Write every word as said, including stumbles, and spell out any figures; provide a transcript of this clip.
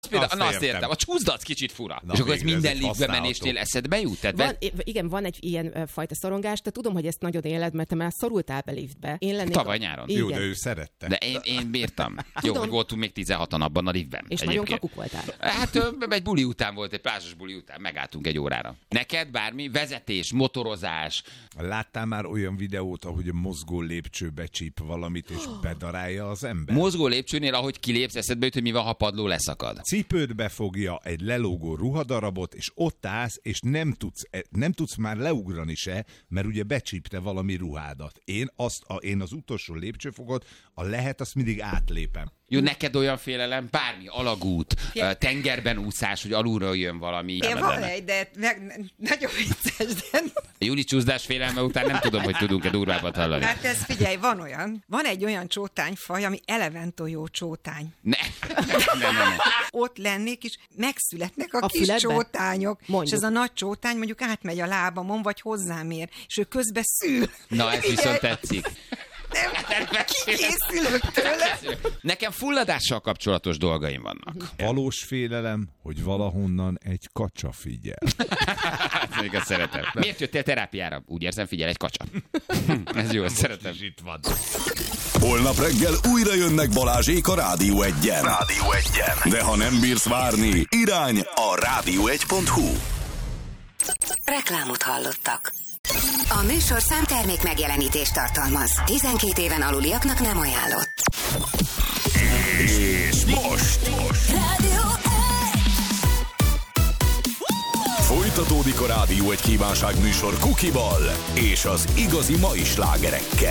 Például, na azt értem, a csúszdat kicsit fura. Na, és akkor ez minden liftbe menésnél eszedbe jut? Tehát van, be... Igen, van egy ilyen uh, fajta szorongás, de tudom, hogy ezt nagyon éled, mert te már szorultál be liftbe. Én lennék tavaly nyáron. Igen. Jó, de ő szerette. De én, én bírtam. Jó, hogy voltunk még tizenhatan abban a liftben. És egyébként. nagyon kakuk voltál. Hát egy buli után volt, egy plázsos buli után, megálltunk egy órára. Neked bármi? Vezetés, motorozás? Láttál már olyan videót, ahogy a mozgó lépcsőbe csíp valamit, és bedarálja az ember? Mozgó lépcsőnél, ahogy kilépsz, eszedbe jut, hogy mi van, ha padló leszakad. Cipődbe fogja egy lelógó ruhadarabot, és ott állsz, és nem tudsz, nem tudsz már leugrani se, mert ugye becsípte valami ruhádat. Én, azt, a, én az utolsó lépcsőfogot, a lehet, azt mindig átlépem. Jó, neked olyan félelem, bármi, alagút, ja. tengerben úszás, hogy alulról jön valami. Én van egy, de meg, nagyon vicces, de... A Júli csúszdás félelme után nem tudom, hogy tudunk-e durvábbat hallani. Hát ez figyelj, van olyan. Van egy olyan csótányfaj, ami eleventojó csótány. Ne. ne, ne, ne. Ott lennék, és megszületnek a, a kis füledbe? csótányok. Mondjuk. És ez a nagy csótány mondjuk átmegy a lábamon, vagy hozzám ér, és ő közben szül. Na, ez viszont tetszik. Nem, kikészülök tőle. Nekem fulladással kapcsolatos dolgaim vannak. Valós félelem, hogy valahonnan egy kacsa figyel. Még ezt szeretem. Miért jöttél terápiára? Úgy érzem, figyel egy kacsa. Ez jó, ezt szeretem. Itt van. Holnap reggel újra jönnek Balázsék a Rádió egyen. Rádió egyen. De ha nem bírsz várni, irány a rádió egy pont hu. Reklámot hallottak. A műsorszám termék megjelenítést tartalmaz. tizenkét éven aluliaknak nem ajánlott. És most, most. Rádió Folytatódik a Rádió egy kívánság műsor Kukival és az igazi mai slágerekkel.